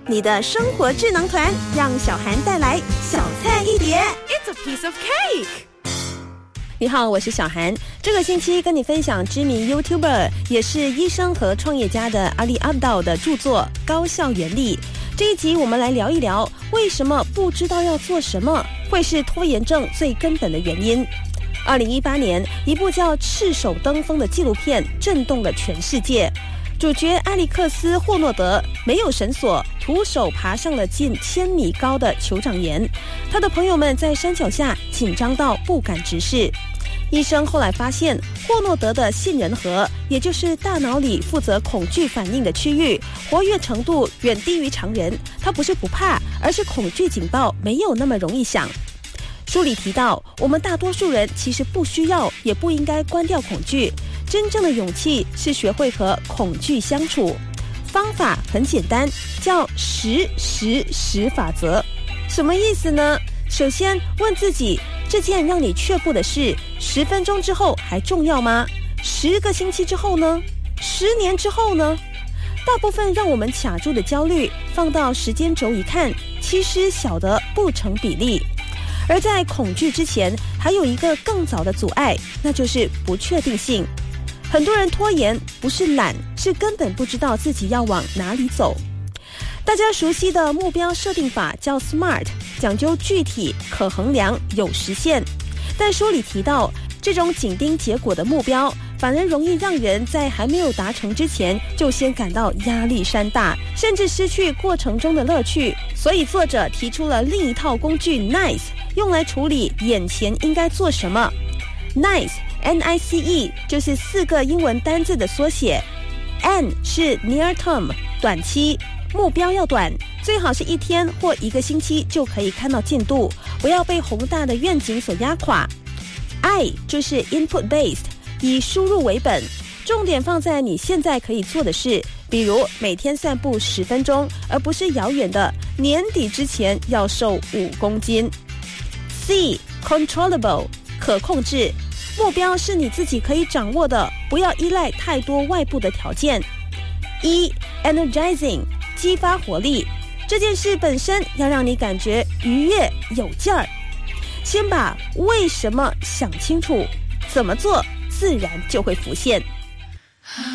你的生活智囊团，让小涵带来小菜一碟。 It's a piece of cake。 你好，我是小涵。这个星期跟你分享知名 YouTuber 也是医生和创业家的阿里阿道的著作《高效原理》。这一集我们来聊一聊，为什么不知道要做什么会是拖延症最根本的原因。2018年，一部叫《赤手登峰》的纪录片震动了全世界。主角艾利克斯·霍诺德没有绳索，徒手爬上了近1000米高的酋长岩。他的朋友们在山脚下紧张到不敢直视。医生后来发现，霍诺德的杏仁核，也就是大脑里负责恐惧反应的区域，活跃程度远低于常人。他不是不怕，而是恐惧警报没有那么容易响。书里提到，我们大多数人其实不需要，也不应该关掉恐惧。真正的勇气是学会和恐惧相处。方法很简单，叫10-10-10法则。什么意思呢？首先问自己，这件让你却步的事，10分钟之后还重要吗？10个星期之后呢？10年之后呢？大部分让我们卡住的焦虑，放到时间轴一看，其实小得不成比例。而在恐惧之前，还有一个更早的阻碍，那就是不确定性。很多人拖延不是懒，是根本不知道自己要往哪里走。大家熟悉的目标设定法叫 SMART， 讲究具体、可衡量、有实现。但书里提到，这种紧盯结果的目标，反而容易让人在还没有达成之前，就先感到压力山大，甚至失去过程中的乐趣。所以作者提出了另一套工具 NICE， 用来处理眼前应该做什么。NICE 就是4个英文单字的缩写。N 是 near term， 短期，目标要短，最好是1天或1个星期就可以看到进度，不要被宏大的愿景所压垮。I 就是 input based， 以输入为本，重点放在你现在可以做的事，比如每天散步10分钟，而不是遥远的年底之前要瘦5公斤。C controllable， 可控制，目标是你自己可以掌握的，不要依赖太多外部的条件。E energizing， 激发活力，这件事本身要让你感觉愉悦有劲儿。先把为什么想清楚，怎么做自然就会浮现。